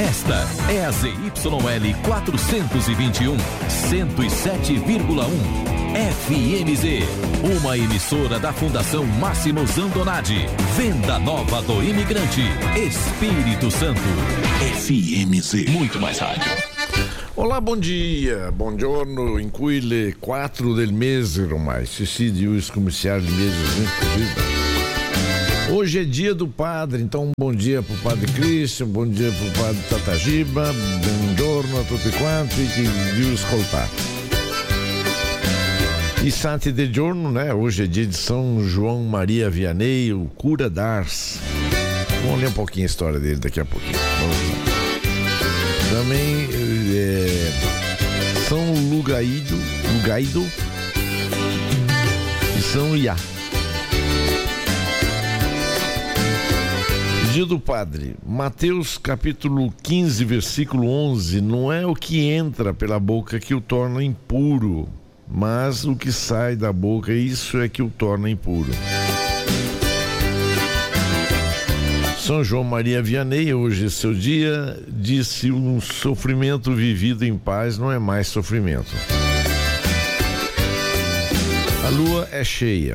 Esta é a ZYL 421, 107,1. FMZ, uma emissora da Fundação Máximo Zandonati. Venda Nova do Imigrante, Espírito Santo. FMZ, muito mais rádio. Olá, bom dia, buongiorno, inquile 4 del mese ormai, si diz comercial de meses, Hoje é dia do padre, então um bom dia pro padre Cristian, bom dia pro padre Tatagiba, buongiorno a tutti quanti que viu escoltar. E Santi de Giorno, né? Hoje é dia de São João Maria Vianney, o cura d'Ars. Vamos ler um pouquinho a história dele daqui a pouquinho. Também São Lugaido e São Iá. Dia do Padre. Mateus capítulo 15, versículo 11. Não é o que entra pela boca que o torna impuro, mas o que sai da boca, isso é que o torna impuro. São João Maria Vianney, hoje é seu dia, disse: um sofrimento vivido em paz não é mais sofrimento. A lua é cheia.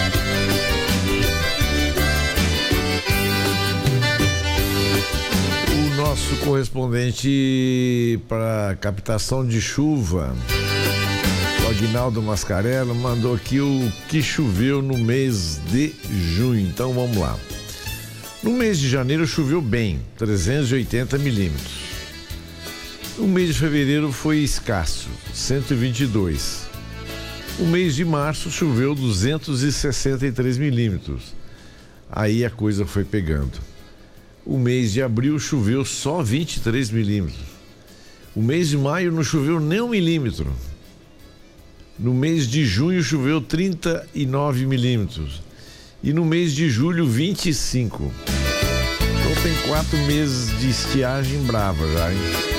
O nosso correspondente para captação de chuva, Aguinaldo Mascarello, mandou aqui o que choveu no mês de junho. Então vamos lá. No mês de janeiro choveu bem, 380 milímetros. O mês de fevereiro foi escasso, 122. O mês de março choveu 263 milímetros. Aí a coisa foi pegando. O mês de abril choveu só 23 milímetros. O mês de maio não choveu nem 1 milímetro. No mês de junho choveu 39 milímetros. E no mês de julho, 25. Então tem 4 meses de estiagem brava já, hein?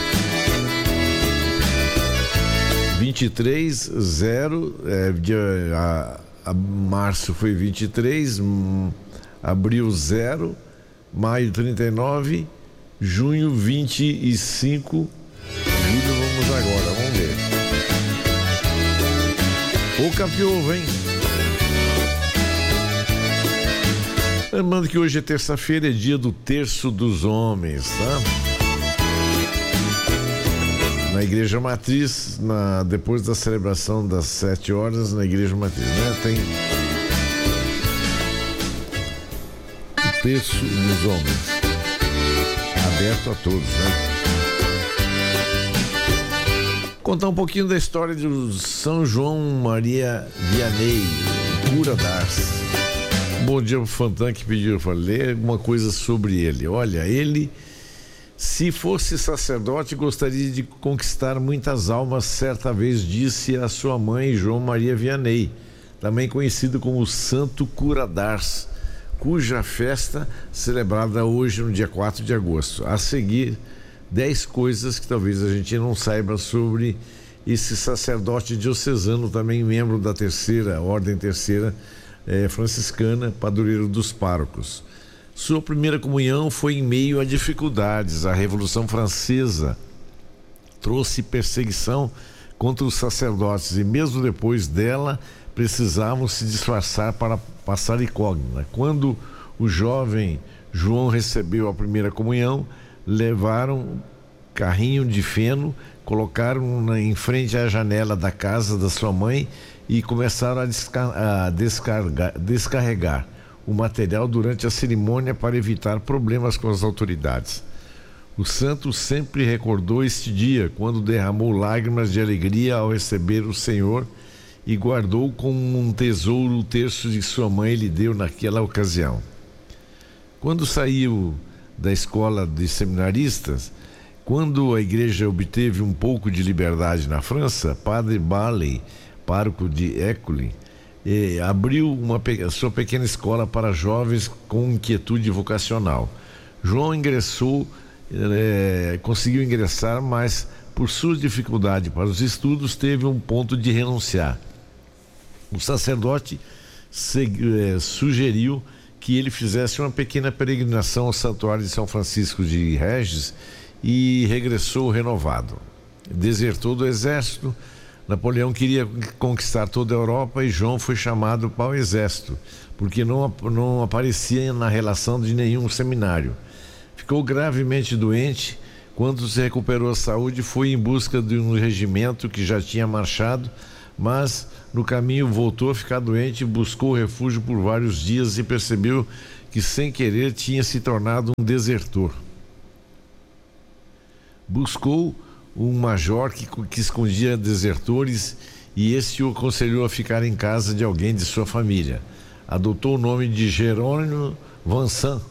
23, 0. Março foi 23. Abril, 0. Maio, 39. Junho, 25. Julho, vamos agora, vamos ver. Pouca piova, hein? Lembrando que hoje é terça-feira, é dia do Terço dos Homens, tá? Na Igreja Matriz, depois da celebração das 7 horas, na Igreja Matriz, né? Tem o Terço dos Homens, aberto a todos, né? Contar um pouquinho da história de São João Maria Vianney, cura d'Ars. Bom dia pro Fantan que pediu para ler alguma coisa sobre ele. Olha, ele, se fosse sacerdote, gostaria de conquistar muitas almas. Certa vez disse a sua mãe, João Maria Vianney, também conhecido como Santo Cura d'Ars, cuja festa celebrada hoje no dia 4 de agosto. A seguir, 10 coisas que talvez a gente não saiba sobre esse sacerdote diocesano, também membro da Ordem Terceira franciscana, padroeiro dos párocos. Sua primeira comunhão foi em meio a dificuldades. A Revolução Francesa trouxe perseguição contra os sacerdotes e mesmo depois dela precisavam se disfarçar para passar incógnita. Quando o jovem João recebeu a primeira comunhão, levaram carrinho de feno, colocaram em frente à janela da casa da sua mãe e começaram a descarregar o material durante a cerimônia para evitar problemas com as autoridades. O santo sempre recordou este dia, quando derramou lágrimas de alegria ao receber o Senhor e guardou como um tesouro o terço que sua mãe lhe deu naquela ocasião. Quando saiu da escola de seminaristas, quando a igreja obteve um pouco de liberdade na França, Padre Balley, pároco de École, abriu sua pequena escola para jovens com inquietude vocacional. João conseguiu ingressar, mas por sua dificuldade para os estudos teve um ponto de renunciar. O sacerdote sugeriu que ele fizesse uma pequena peregrinação ao santuário de São Francisco de Regis e regressou renovado. Desertou do exército. Napoleão queria conquistar toda a Europa e João foi chamado para o exército, porque não aparecia na relação de nenhum seminário. Ficou gravemente doente. Quando se recuperou a saúde, foi em busca de um regimento que já tinha marchado, mas no caminho voltou a ficar doente, buscou refúgio por vários dias e percebeu que sem querer tinha se tornado um desertor. Buscou um major que escondia desertores e este o aconselhou a ficar em casa de alguém de sua família. Adotou o nome de Jérôme Vincent.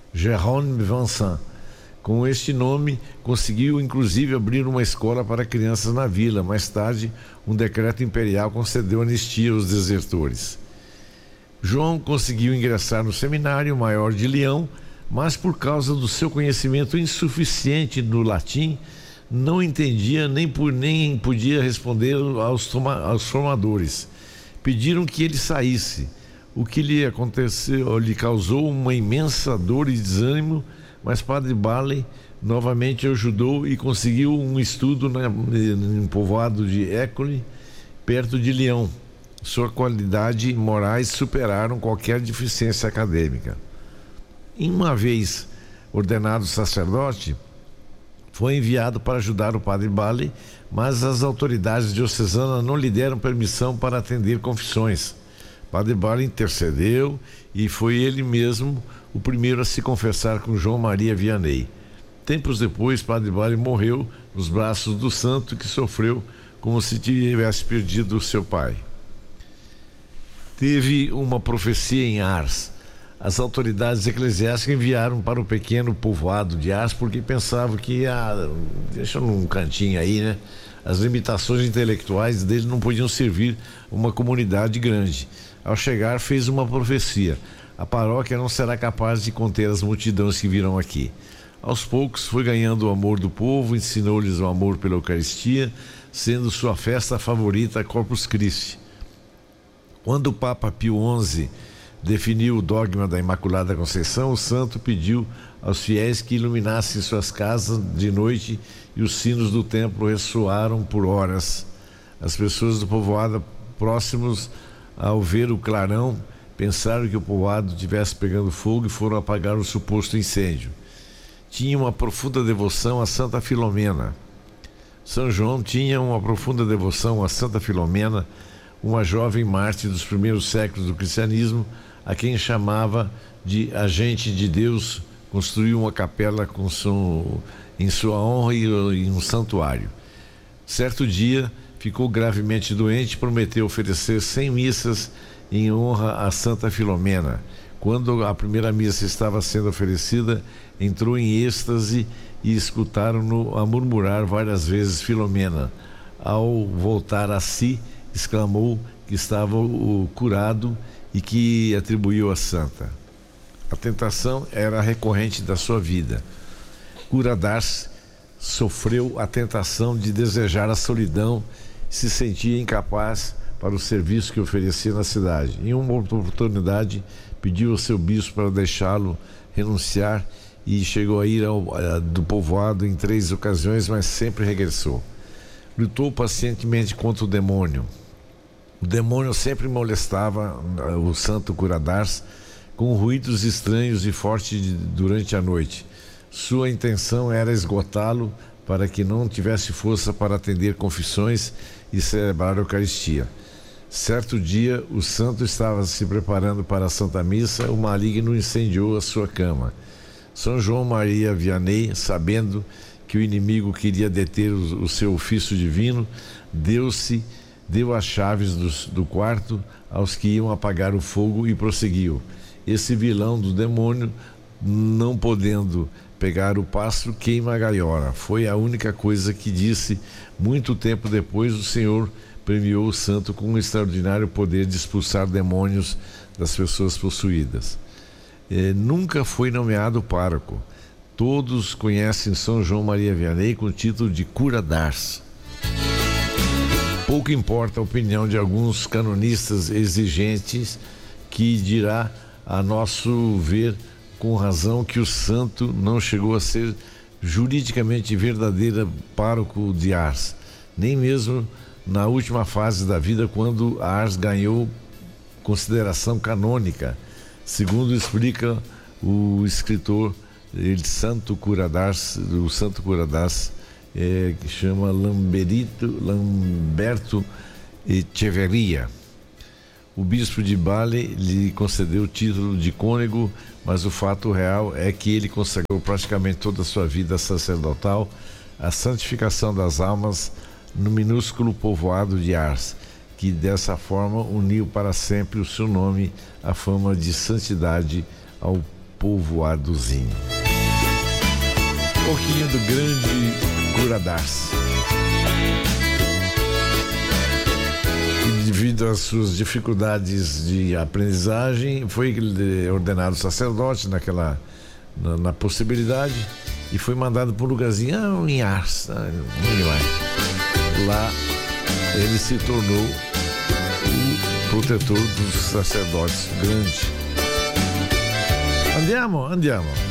Com este nome, conseguiu inclusive abrir uma escola para crianças na vila. Mais tarde, um decreto imperial concedeu anistia aos desertores. João conseguiu ingressar no seminário maior de Leão, mas por causa do seu conhecimento insuficiente no latim, não entendia nem podia responder aos formadores. Pediram que ele saísse. O que lhe aconteceu lhe causou uma imensa dor e desânimo, mas Padre Barley novamente ajudou e conseguiu um estudo no povoado de École, perto de Lyon. Sua qualidade morais superaram qualquer deficiência acadêmica. Uma vez ordenado sacerdote, foi enviado para ajudar o Padre Barley, mas as autoridades diocesanas não lhe deram permissão para atender confissões. Padre Barley intercedeu e foi ele mesmo o primeiro a se confessar com João Maria Vianney. Tempos depois, Padre Barley morreu nos braços do santo, que sofreu como se tivesse perdido o seu pai. Teve uma profecia em Ars. As autoridades eclesiásticas enviaram para o pequeno povoado de Ars porque pensavam que deixa num cantinho aí, né? As limitações intelectuais dele não podiam servir uma comunidade grande. Ao chegar, fez uma profecia: a paróquia não será capaz de conter as multidões que virão aqui. Aos poucos foi ganhando o amor do povo, ensinou-lhes o amor pela Eucaristia, sendo sua festa favorita Corpus Christi. Quando o Papa Pio XI definiu o dogma da Imaculada Conceição, o santo pediu aos fiéis que iluminassem suas casas de noite e os sinos do templo ressoaram por horas. As pessoas do povoado próximos, ao ver o clarão, pensaram que o povoado estivesse pegando fogo e foram apagar o suposto incêndio. Tinha uma profunda devoção a Santa Filomena. São João tinha uma profunda devoção a Santa Filomena, uma jovem mártir dos primeiros séculos do cristianismo, a quem chamava de agente de Deus. Construiu uma capela em sua honra e um santuário. Certo dia, ficou gravemente doente e prometeu oferecer 100 missas em honra a Santa Filomena. Quando a primeira missa estava sendo oferecida, entrou em êxtase e escutaram-no a murmurar várias vezes Filomena. Ao voltar a si, exclamou que estava curado e que atribuiu à santa. A tentação era recorrente da sua vida. Cura d'Ars sofreu a tentação de desejar a solidão e se sentia incapaz para o serviço que oferecia na cidade. Em uma oportunidade, pediu ao seu bispo para deixá-lo renunciar e chegou a ir do povoado em 3 ocasiões, mas sempre regressou. Lutou pacientemente contra o demônio. O demônio sempre molestava o santo Cura d'Ars com ruídos estranhos e fortes durante a noite. Sua intenção era esgotá-lo para que não tivesse força para atender confissões e celebrar a Eucaristia. Certo dia, o santo estava se preparando para a Santa Missa, o maligno incendiou a sua cama. São João Maria Vianney, sabendo que o inimigo queria deter o seu ofício divino, deu as chaves do quarto aos que iam apagar o fogo e prosseguiu. Esse vilão do demônio, não podendo pegar o pasto, queima a gaiola. Foi a única coisa que disse. Muito tempo depois, o Senhor premiou o santo com um extraordinário poder de expulsar demônios das pessoas possuídas. Nunca foi nomeado pároco. Todos conhecem São João Maria Vianney com o título de Cura d'Ars. Pouco importa a opinião de alguns canonistas exigentes, que dirá, a nosso ver, com razão, que o santo não chegou a ser juridicamente verdadeira pároco de Ars, nem mesmo na última fase da vida, quando Ars ganhou consideração canônica, segundo explica o escritor o Santo Cura d'Ars, que chama Lamberto Echeverria. O bispo de Bali lhe concedeu o título de cônego, mas o fato real é que ele consagrou praticamente toda a sua vida sacerdotal à santificação das almas no minúsculo povoado de Ars, que dessa forma uniu para sempre o seu nome à fama de santidade ao povoadozinho. Um pouquinho do grande Cura d'Ars. Devido às suas dificuldades de aprendizagem, foi ordenado sacerdote na possibilidade, e foi mandado para um lugarzinho em Ars, lá ele se tornou o protetor dos sacerdotes grande. Andiamo.